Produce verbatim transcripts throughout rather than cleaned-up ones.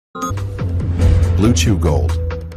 Blue Chew Gold.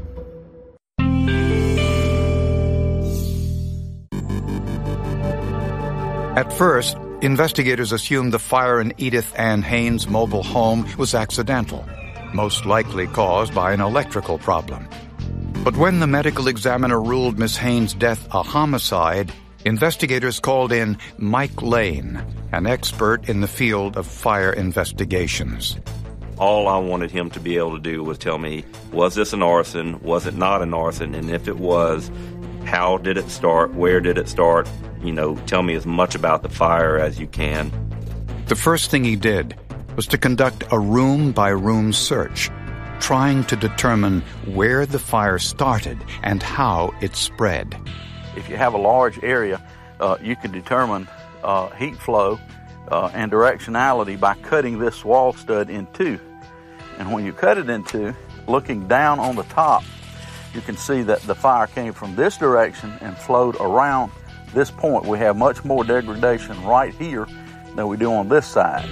At first, investigators assumed the fire in Edith Ann Haynes' mobile home was accidental, most likely caused by an electrical problem. But when the medical examiner ruled Miss Haynes' death a homicide, investigators called in Mike Lane, an expert in the field of fire investigations. All I wanted him to be able to do was tell me, was this an arson? Was it not an arson? And if it was, how did it start? Where did it start? You know, tell me as much about the fire as you can. The first thing he did was to conduct a room-by-room search, trying to determine where the fire started and how it spread. If you have a large area, uh, you can determine uh, heat flow uh, and directionality by cutting this wall stud in two. And when you cut it in two, looking down on the top, you can see that the fire came from this direction and flowed around this point. We have much more degradation right here than we do on this side.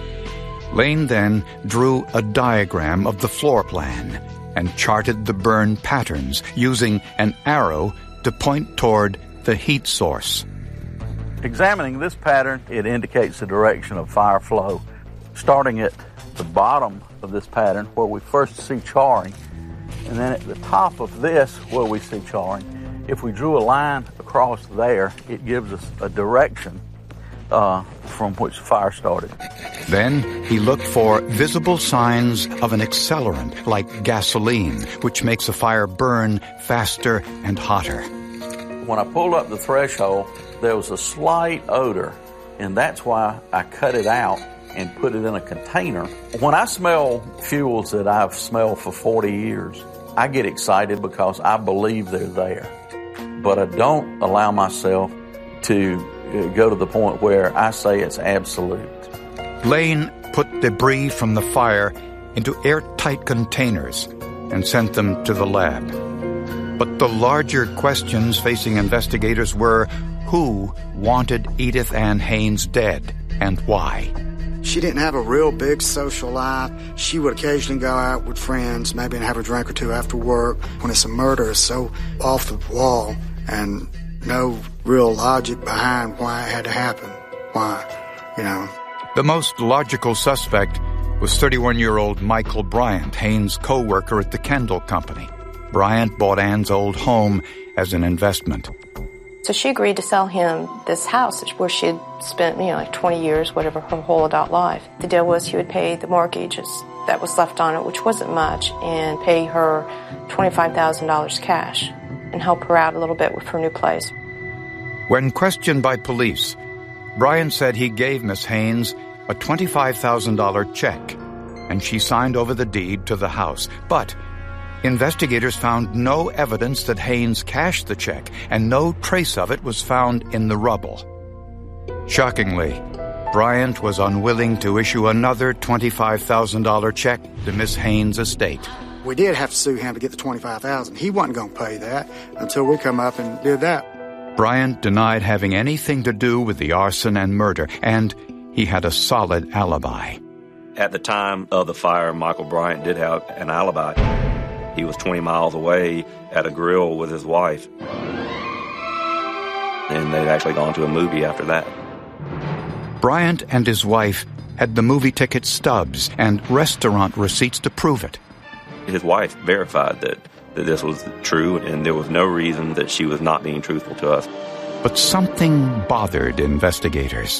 Lane then drew a diagram of the floor plan and charted the burn patterns using an arrow to point toward the heat source. Examining this pattern, it indicates the direction of fire flow. Starting at the bottom of this pattern where we first see charring, and then at the top of this where we see charring, if we drew a line across there, it gives us a direction uh, from which the fire started. Then he looked for visible signs of an accelerant like gasoline, which makes a fire burn faster and hotter. When I pulled up the threshold, there was a slight odor, and that's why I cut it out and put it in a container. When I smell fuels that I've smelled for forty years, I get excited because I believe they're there. But I don't allow myself to go to the point where I say it's absolute. Lane put debris from the fire into airtight containers and sent them to the lab. But the larger questions facing investigators were, who wanted Edith Ann Haynes dead and why? She didn't have a real big social life. She would occasionally go out with friends, maybe and have a drink or two after work. When it's a murder, it's so off the wall and no real logic behind why it had to happen. Why, you know. The most logical suspect was thirty-one-year-old Michael Bryant, Haynes' co-worker at the Kendall Company. Bryant bought Ann's old home as an investment. So she agreed to sell him this house where she had spent, you know, like twenty years, whatever, her whole adult life. The deal was he would pay the mortgages that was left on it, which wasn't much, and pay her twenty-five thousand dollars cash and help her out a little bit with her new place. When questioned by police, Bryant said he gave Miss Haynes a twenty-five thousand dollars check, and she signed over the deed to the house. But investigators found no evidence that Haynes cashed the check, and no trace of it was found in the rubble. Shockingly, Bryant was unwilling to issue another twenty-five thousand dollars check to Miss Haynes' estate. We did have to sue him to get the twenty-five thousand dollars. He wasn't going to pay that until we come up and did that. Bryant denied having anything to do with the arson and murder, and he had a solid alibi. At the time of the fire, Michael Bryant did have an alibi. He was twenty miles away at a grill with his wife. And they'd actually gone to a movie after that. Bryant and his wife had the movie ticket stubs and restaurant receipts to prove it. His wife verified that, that this was true, and there was no reason that she was not being truthful to us. But something bothered investigators.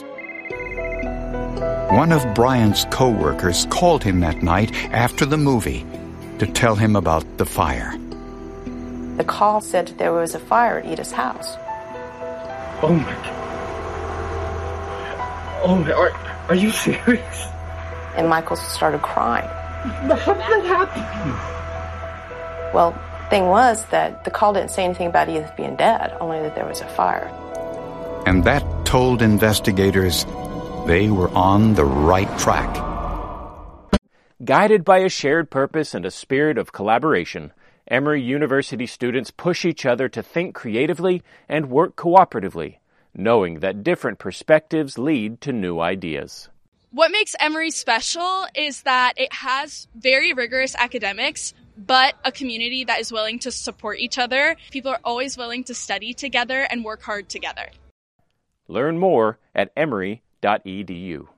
One of Bryant's co-workers called him that night after the movie to tell him about the fire. The call said that there was a fire at Edith's house. Oh my God. Oh my, are, are you serious? And Michael started crying. How did that happen? Well, the thing was that the call didn't say anything about Edith being dead, only that there was a fire. And that told investigators they were on the right track. Guided by a shared purpose and a spirit of collaboration, Emory University students push each other to think creatively and work cooperatively, knowing that different perspectives lead to new ideas. What makes Emory special is that it has very rigorous academics, but a community that is willing to support each other. People are always willing to study together and work hard together. Learn more at emory dot e d u.